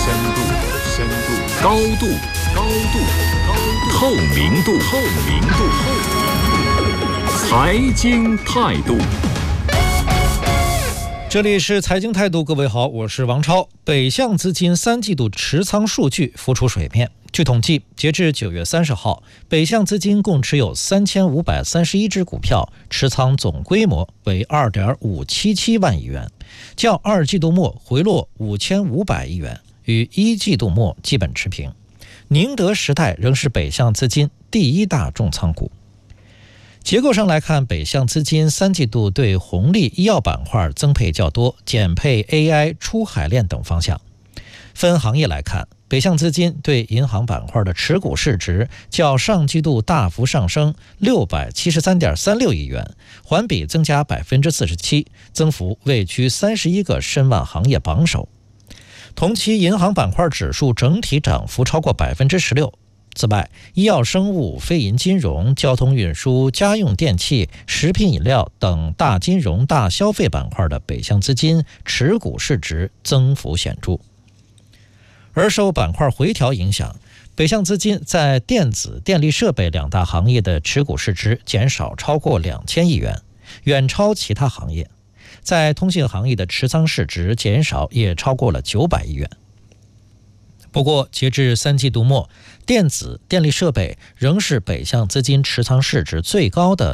高度，透明度，财经态度。 这里是财经态度，各位好，我是王超。北向资金3季度持仓数据浮出水面。据统计，截至9月30号，北向资金共持有3531只股票，持仓总规模为 2.577 万亿元，较2季度末回落5500亿元，与1季度末基本持平。宁德时代仍是北向资金第一大重仓股。结构上来看，北向资金3季度对红利医药板块增配较多，减配 AI、出海链等方向。分行业来看，北向资金对银行板块的持股市值较上季度大幅上升 673.36 亿元，环比增加 47%， 增幅位居31个申万行业榜首。同期银行板块指数整体涨幅超过 16%。此外，医药生物、非银金融、交通运输、家用电器、食品饮料等大金融、大消费板块的北向资金持股市值增幅显著。而受板块回调影响，北向资金在电子、电力设备两大行业的持股市值减少超过2000亿元，远超其他行业。在通信行业的持仓市值减少也超过了900亿元。不过，截至3季度末，电子、电力设备仍是北向资金持仓市值最高的